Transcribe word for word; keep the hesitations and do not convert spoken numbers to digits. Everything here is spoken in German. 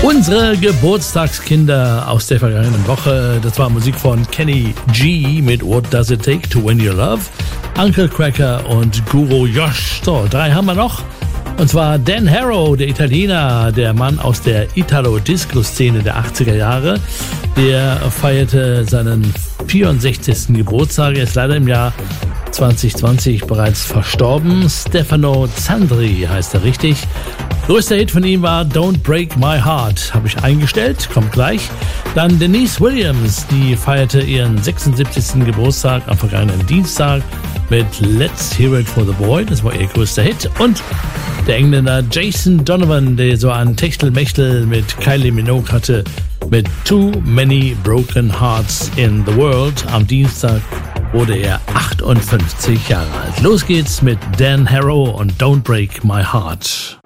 Unsere Geburtstagskinder aus der vergangenen Woche, das war Musik von Kenny G mit What Does It Take to Win Your Love, Uncle Cracker und Guru Josh. So, drei haben wir noch. Und zwar Dan Harrow, der Italiener, der Mann aus der Italo-Disco-Szene der achtziger Jahre. Der feierte seinen vierundsechzigsten Geburtstag. Er ist leider im Jahr zwanzig zwanzig bereits verstorben. Stefano Zandri heißt er richtig. Größter Hit von ihm war Don't Break My Heart. Habe ich eingestellt, kommt gleich. Dann Denise Williams, die feierte ihren sechsundsiebzigsten Geburtstag am vergangenen Dienstag mit Let's Hear It for the Boy. Das war ihr größter Hit. Und der Engländer Jason Donovan, der so ein Techtelmechtel mit Kylie Minogue hatte, mit Too Many Broken Hearts in the World. Am Dienstag wurde er achtundfünfzig Jahre alt. Los geht's mit Dan Harrow und Don't Break My Heart.